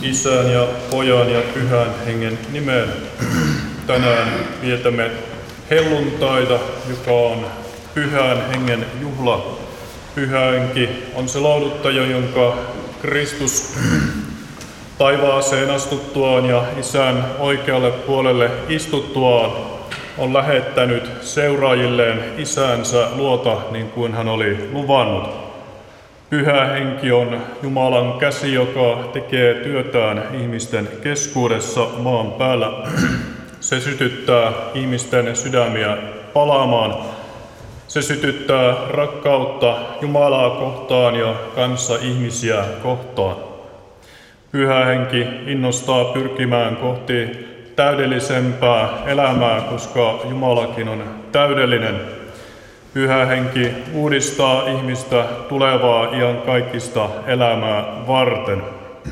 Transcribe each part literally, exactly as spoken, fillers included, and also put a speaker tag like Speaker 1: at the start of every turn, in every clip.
Speaker 1: Isän ja Pojan ja Pyhän Hengen nimeen. Tänään vietämme helluntaita, joka on Pyhän Hengen juhla. Pyhä Henki on se lohduttaja, jonka Kristus taivaaseen astuttuaan ja Isän oikealle puolelle istuttuaan on lähettänyt seuraajilleen Isänsä luota, niin kuin hän oli luvannut. Pyhä Henki on Jumalan käsi, joka tekee työtään ihmisten keskuudessa maan päällä. Se sytyttää ihmisten sydämiä palaamaan. Se sytyttää rakkautta Jumalaa kohtaan ja kanssa ihmisiä kohtaan. Pyhä Henki innostaa pyrkimään kohti täydellisempää elämää, koska Jumalakin on täydellinen. Pyhä Henki uudistaa ihmistä tulevaa iankaikkista elämää varten.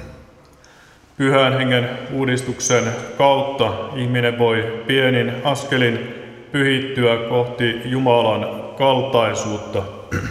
Speaker 1: Pyhän Hengen uudistuksen kautta ihminen voi pienin askelin pyhittyä kohti Jumalan kaltaisuutta.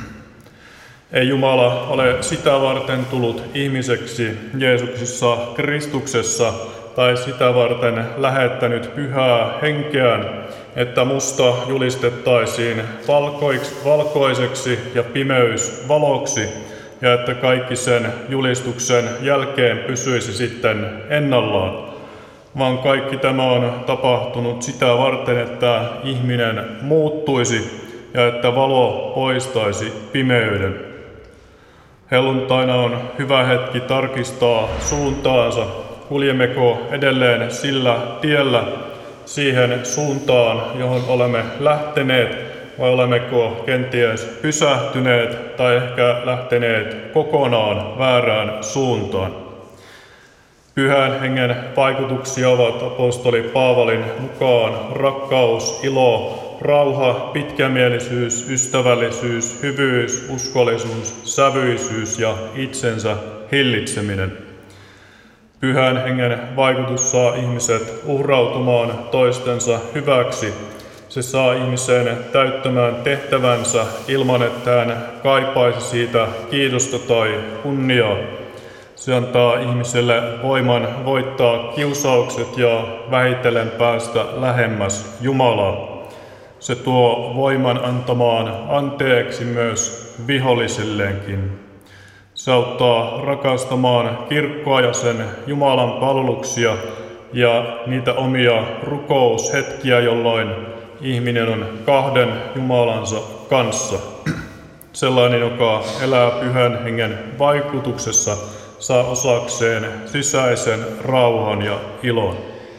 Speaker 1: Ei Jumala ole sitä varten tullut ihmiseksi Jeesuksessa Kristuksessa tai sitä varten lähettänyt Pyhää Henkeään, että musta julistettaisiin valkoiseksi ja pimeys valoksi, ja että kaikki sen julistuksen jälkeen pysyisi sitten ennallaan. Vaan kaikki tämä on tapahtunut sitä varten, että ihminen muuttuisi ja että valo poistaisi pimeyden. Helluntaina on hyvä hetki tarkistaa suuntaansa. Kuljemmeko edelleen sillä tiellä siihen suuntaan, johon olemme lähteneet, vai olemmeko kenties pysähtyneet tai ehkä lähteneet kokonaan väärään suuntaan? Pyhän Hengen vaikutuksia ovat apostoli Paavalin mukaan rakkaus, ilo, rauha, pitkämielisyys, ystävällisyys, hyvyys, uskollisuus, sävyisyys ja itsensä hillitseminen. Pyhän Hengen vaikutus saa ihmiset uhrautumaan toistensa hyväksi. Se saa ihmisen täyttämään tehtävänsä ilman, että hän kaipaisi siitä kiitosta tai kunniaa. Se antaa ihmiselle voiman voittaa kiusaukset ja vähitellen päästä lähemmäs Jumalaa. Se tuo voiman antamaan anteeksi myös vihollisilleenkin. Se auttaa rakastamaan kirkkoa ja sen Jumalan palveluksia ja niitä omia rukoushetkiä, jolloin ihminen on kahden Jumalansa kanssa. Sellainen, joka elää Pyhän Hengen vaikutuksessa, saa osakseen sisäisen rauhan ja ilon.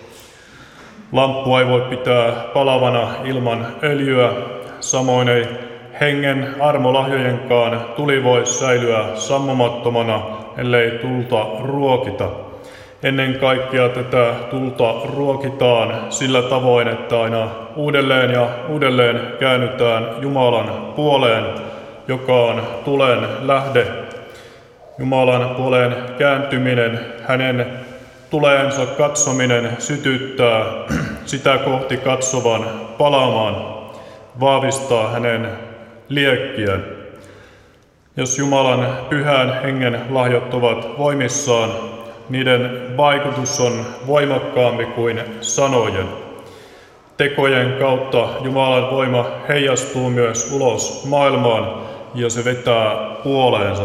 Speaker 1: Lamppua ei voi pitää palavana ilman öljyä, samoin ei Hengen armolahjojenkaan tuli voi säilyä sammumattomana, ellei tulta ruokita. Ennen kaikkea tätä tulta ruokitaan sillä tavoin, että aina uudelleen ja uudelleen käännytään Jumalan puoleen, joka on tulen lähde. Jumalan puoleen kääntyminen, hänen tuleensa katsominen sytyttää sitä kohti katsovan palaamaan, vahvistaa hänen liekkiään. Jos Jumalan Pyhän Hengen lahjat ovat voimissaan, niiden vaikutus on voimakkaampi kuin sanojen. Tekojen kautta Jumalan voima heijastuu myös ulos maailmaan ja se vetää puoleensa.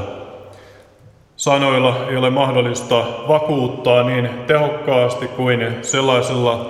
Speaker 1: Sanoilla ei ole mahdollista vakuuttaa niin tehokkaasti kuin sellaisella